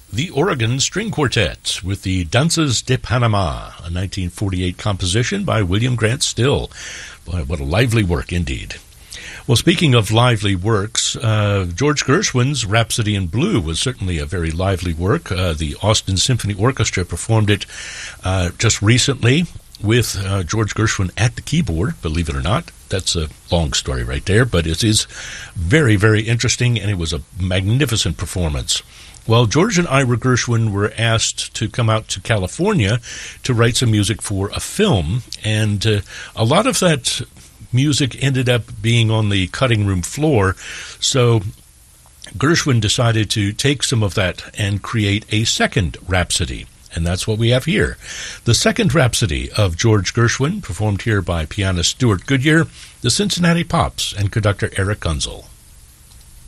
The Oregon String Quartet with the Danzas de Panama, a 1948 composition by William Grant Still. Boy, what a lively work indeed. Well, speaking of lively works, George Gershwin's Rhapsody in Blue was certainly a very lively work. The Austin Symphony Orchestra performed it just recently with George Gershwin at the keyboard, believe it or not. That's a long story right there, but it is very, very interesting, and it was a magnificent performance. Well, George and Ira Gershwin were asked to come out to California to write some music for a film, and a lot of that music ended up being on the cutting room floor, so Gershwin decided to take some of that and create a second Rhapsody, and that's what we have here. The second Rhapsody of George Gershwin, performed here by pianist Stuart Goodyear, the Cincinnati Pops, and conductor Eric Gunzel.